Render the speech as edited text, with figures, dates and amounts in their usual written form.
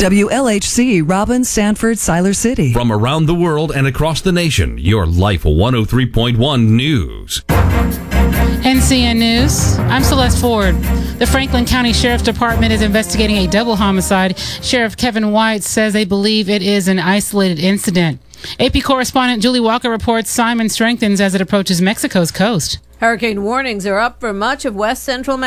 WLHC, Robin, Sanford, Siler City. From around the world and across the nation, your Life 103.1 News. NCN News, I'm Celeste Ford. The Franklin County Sheriff's Department is investigating a double homicide. Sheriff Kevin White says they believe it is an isolated incident. AP correspondent Julie Walker reports Simon strengthens as it approaches Mexico's coast. Hurricane warnings are up for much of west central Mexico.